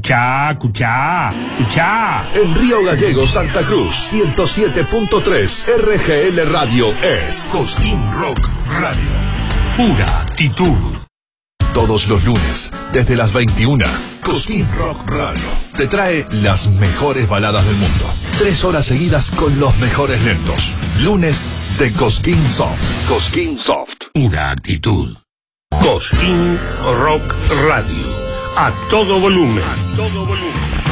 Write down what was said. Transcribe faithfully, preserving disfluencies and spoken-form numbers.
Escuchá, escuchá, escuchá. En Río Gallegos, Santa Cruz, ciento siete punto tres, R G L Radio es Cosquín Rock Radio. Pura actitud. Todos los lunes, desde las veintiuna, Cosquín Rock Radio te trae las mejores baladas del mundo. Tres horas seguidas con los mejores lentos. Lunes de Cosquín Soft. Cosquín Soft. Pura actitud. Cosquín Rock Radio. A todo volumen. A todo volumen.